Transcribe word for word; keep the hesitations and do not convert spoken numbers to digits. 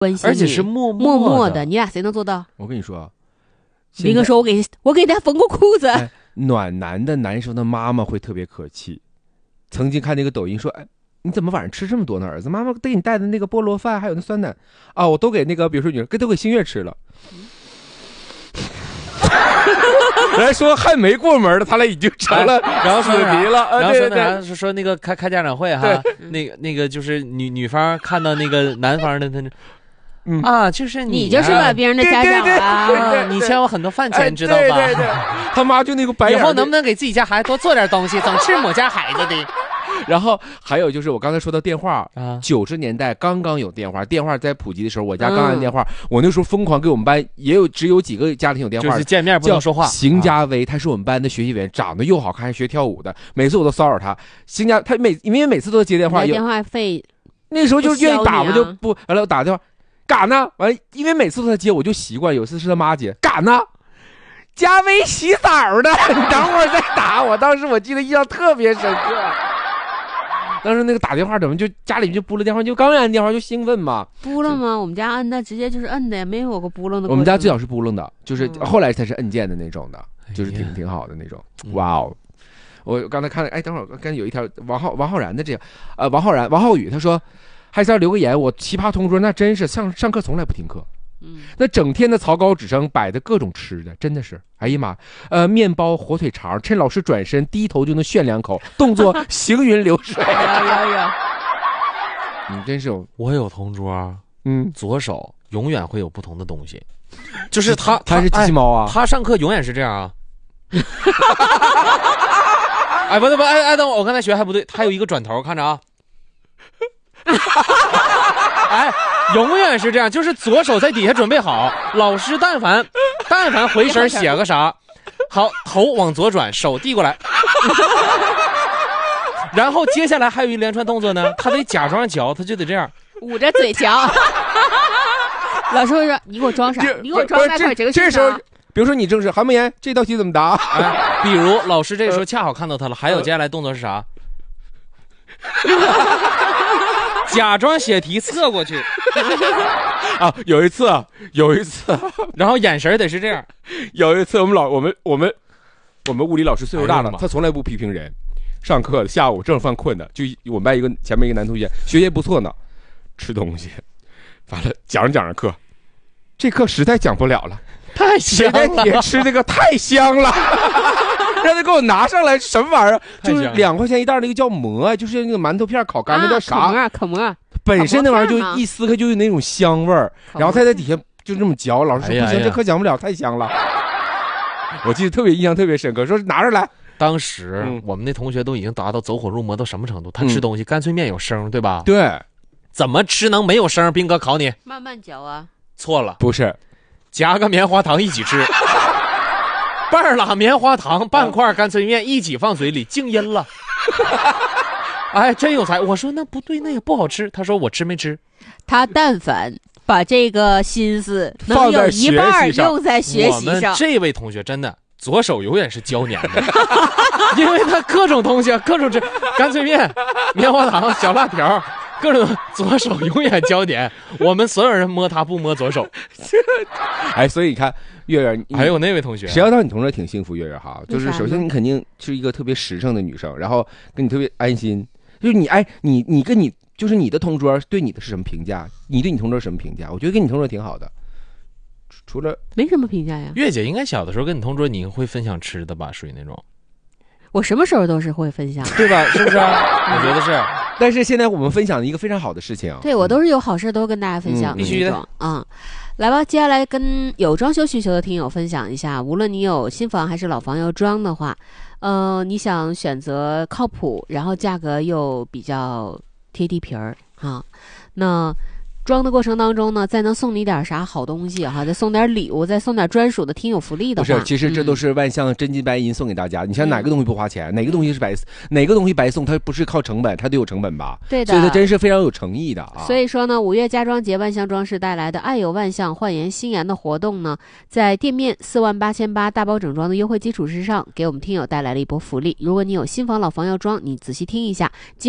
关心你， 而且是默默默的，你俩谁能做到？ 我跟你说， 林哥说我给我给他缝过裤子、 哎、暖男的男生的妈妈会特别可气。曾经看那个抖音说，哎，你怎么晚上吃这么多呢？儿子，妈妈给你带的那个菠萝饭还有那酸奶啊，我都给那个比如说女儿给都给星月吃了。来说还没过门的，他俩已经成了然后死敌了。 然后说那啥？ 是说那个开开家长会哈，那个那个就是女女方看到那个男方的他。嗯啊，就是你、啊， 你就是把别人的家长啊！ 对对对对对你欠我很多饭钱，哎、知道吧？ 对对对，他妈就那个白眼。 以后能不能给自己家孩子多做点东西，总吃我家孩子的。 然后还有就是我刚才说到电话啊，九十年代刚刚有电话，电话在普及的时候，我家刚按电话，嗯、我那时候疯狂给我们班也有只有几个家庭有电话， 就是见面不能说话。 邢家威，他是我们班的学习委员，长得又好看，还学跳舞的，每次我都骚扰他。邢家他每因为每次都接电话， 电话费那时候就愿意打嘛，就不完了我打电话。干呢？完了，因为每次都他接，我就习惯。有次是他妈接，干呢？家威洗澡的，你等会儿再打。我当时我记得印象特别深刻。当时那个打电话怎么就家里就拨了电话，就刚按电话就兴奋嘛。 拨了吗？我们家摁的直接就是摁的，没有个拨楞的。 我们家最早是拨楞的，就是后来才是摁键的那种的，嗯、就是挺挺好的那种。哇哦！我刚才看了，哎，等会儿刚才有一条王浩王浩然的这个，呃，王浩然王浩宇他说。还是要留个言，我奇葩同桌那真是上上课从来不听课，嗯，那整天的草稿纸上摆的各种吃的，真的是，哎呀妈，呃，面包、火腿肠，趁老师转身低头就能炫两口，动作行云流水。 呀呀呀！ 你真是有， 我有同桌， 嗯， 左手永远会有不同的东西，就是他他是机器猫啊， 他上课永远是这样啊。哎，不对不，哎哎，等我，我刚才学还不对，他有一个转头，看着啊。哎，永远是这样，就是左手在底下准备好，老师但凡但凡回身写个啥，好，头往左转，手递过来，然后接下来还有一连串动作呢，他得假装嚼，他就得这样捂着嘴嚼。老师会说：“你给我装啥？你给我装那块这个。” 这时候，比如说你正是韩梦妍，这道题怎么答？ 哎，比如老师这个时候恰好看到他了，还有接下来动作是啥？假装写题侧过去啊！有一次，有一次， 然后眼神得是这样。 有一次，我们老我们我们我们物理老师岁数大了，他从来不批评人。上课下午正犯困的，就我们班一个前面一个男同学，学习不错呢，吃东西，完了讲着讲着课，这课实在讲不了了， 太香了， 别吃这个太香了。让他给我拿上来，什么玩意儿？就是两块钱一袋那个叫馍，就是那个馒头片烤干，那叫啥？ 可馍，可馍。 本身那玩意儿就一撕开就有那种香味儿，然后他在底下就这么嚼。老师说不行，这课讲不了，太香了。我记得特别印象特别深刻，说拿上来。 当时我们那同学都已经达到走火入魔到什么程度？他吃东西干脆面有声，对吧？ 对。 怎么吃能没有声？斌哥考你。 慢慢嚼啊。 错了， 不是， 夹个棉花糖一起吃。半拉棉花糖，半块干脆面一起放嘴里，静音了。哎，真有才！我说那不对，那也不好吃。他说我吃没吃？ 他但凡把这个心思能有一半用在学习上。 我们这位同学真的左手永远是胶粘的，因为他各种东西，各种吃干脆面、棉花糖、小辣条。各种左手永远焦点，我们所有人摸他不摸左手。 哎，所以你看，月月， 还有那位同学， 谁要当你同学挺幸福，月月哈，就是首先你肯定是一个特别实诚的女生，然后跟你特别安心，就是你哎，你你跟你就是你的同桌对你的是什么评价？你对你同桌什么评价？我觉得跟你同桌挺好的，除了没什么评价呀。 月姐应该小的时候跟你同桌，你会分享吃的吧？属于那种。 我什么时候都是会分享， 对吧？是不是？ 我觉得是。 但是现在我们分享的一个非常好的事情， 对我都是有好事都跟大家分享的、嗯、 必须的。 嗯，来吧，接下来跟有装修需求的听友分享一下，无论你有新房还是老房要装的话，呃，你想选择靠谱，然后价格又比较贴地皮儿啊，那。装的过程当中呢，再能送你点啥好东西哈，再送点礼物，再送点专属的听友福利的话， 不是，其实这都是万象真金白银送给大家。嗯、你像哪个东西不花钱，哪个东西是白，哪个东西白送，它不是靠成本，它都有成本吧？ 对的， 所以它真是非常有诚意的啊。 所以说呢，五月家装节万象装饰带来的爱有万象，焕颜新颜的活动呢，在店面四万八千八大包整装的优惠基础之上，给我们听友带来了一波福利。如果你有新房老房要装，你仔细听一下。